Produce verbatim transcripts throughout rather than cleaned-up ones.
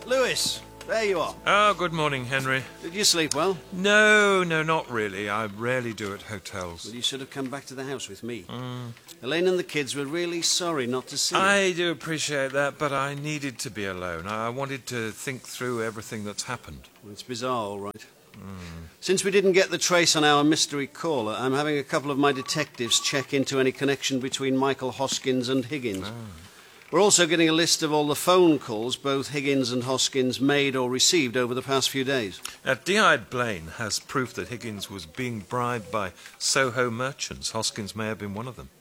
Lewis, there you are. Oh, good morning, Henry. Did you sleep well? No, no, not really. I rarely do at hotels. Well, you should have come back to the house with me. Mm. Elaine and the kids were really sorry not to see you. I do appreciate that, but I needed to be alone. I wanted to think through everything that's happened. Well, it's bizarre, all right. Mm. Since we didn't get the trace on our mystery caller, I'm having a couple of my detectives check into any connection between Michael Hoskins and Higgins. Oh. We're also getting a list of all the phone calls both Higgins and Hoskins made or received over the past few days. Now, D I Blaine has proof that Higgins was being bribed by Soho merchants. Hoskins may have been one of them.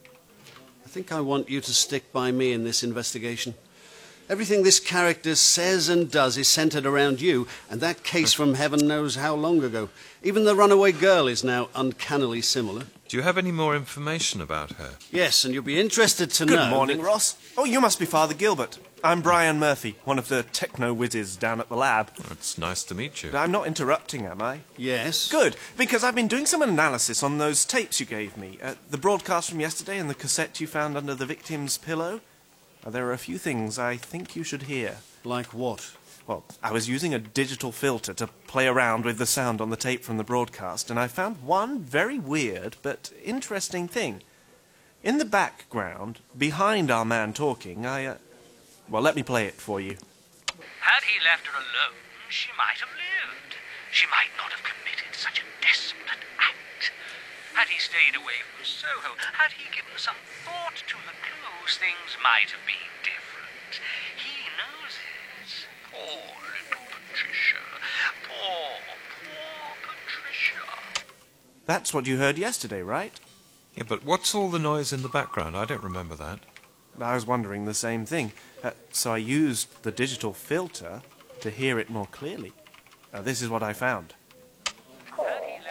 I think I want you to stick by me in this investigation. Everything this character says and does is centred around you, and that case from heaven knows how long ago. Even the runaway girl is now uncannily similar. Do you have any more information about her? Yes, and you'll be interested to Good know... Good morning, that... Ross. Oh, you must be Father Gilbert. I'm Brian Murphy, one of the techno-whizzes down at the lab. It's nice to meet you. I'm not interrupting, am I? Yes. Good, because I've been doing some analysis on those tapes you gave me. Uh, the broadcast from yesterday and the cassette you found under the victim's pillow. Uh, there are a few things I think you should hear. Like what? Well, I was using a digital filter to play around with the sound on the tape from the broadcast, and I found one very weird but interesting thing. In the background, behind our man talking, I, uh... well, let me play it for you. Had he left her alone, she might have lived. She might not have committed such a desperate act. Had he stayed away from Soho, had he given some thought to the clues, things might have been different. He knows it. Poor little Patricia. Poor, poor Patricia. That's what you heard yesterday, right? Yeah, but what's all the noise in the background? I don't remember that. I was wondering the same thing. Uh, so I used the digital filter to hear it more clearly. Uh, this is what I found. Poor,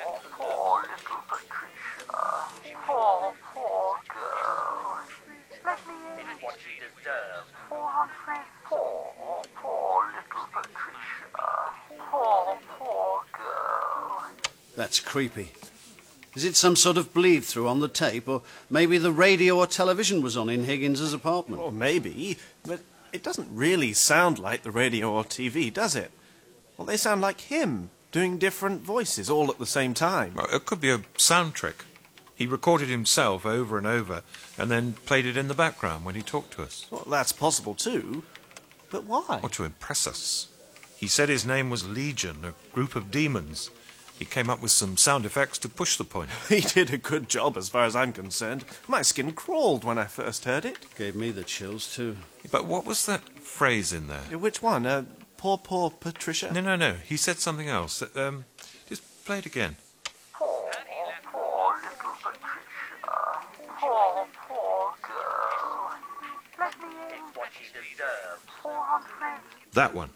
poor little Patricia. Poor, poor girl. Let me in. It's what she deserves. Poor Humphrey. Poor, poor little Patricia. Poor, poor girl. That's creepy. Is it some sort of bleed-through on the tape, or maybe the radio or television was on in Higgins's apartment? Well, maybe, but it doesn't really sound like the radio or T V, does it? Well, they sound like him, doing different voices all at the same time. Well, it could be a sound trick. He recorded himself over and over and then played it in the background when he talked to us. Well, that's possible too. But why? Or to impress us. He said his name was Legion, a group of demons. He came up with some sound effects to push the point. He did a good job as far as I'm concerned. My skin crawled when I first heard it. Gave me the chills, too. But what was that phrase in there? Which one? Uh, poor, poor Patricia? No, no, no. He said something else. Um, just play it again. Poor, poor little Patricia. Poor, poor girl. Let me in. It's what she deserves. Poor Humphrey. That one.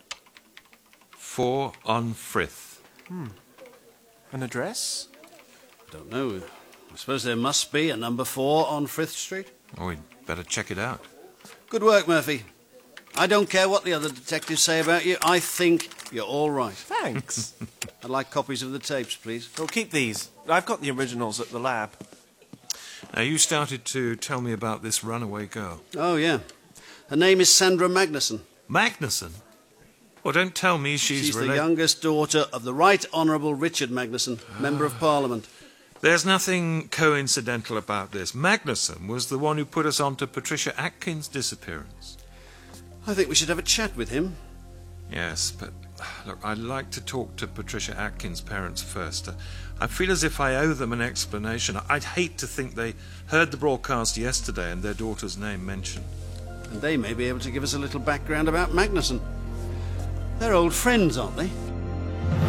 Four on Frith. Hmm. An address? Don't know. I suppose there must be a number four on Frith Street. Oh, we'd better check it out. Good work, Murphy. I don't care what the other detectives say about you. I think you're all right. Thanks. I'd like copies of the tapes, please. Well, keep these. I've got the originals at the lab. Now, you started to tell me about this runaway girl. Oh, yeah. Her name is Sandra Magnuson. Magnuson? Well, don't tell me she's... She's rela- the youngest daughter of the Right Honourable Richard Magnuson, Member of Parliament. There's nothing coincidental about this. Magnuson was the one who put us on to Patricia Atkins' disappearance. I think we should have a chat with him. Yes, but look, I'd like to talk to Patricia Atkins' parents first. Uh, I feel as if I owe them an explanation. I'd hate to think they heard the broadcast yesterday and their daughter's name mentioned. And they may be able to give us a little background about Magnuson. They're old friends, aren't they?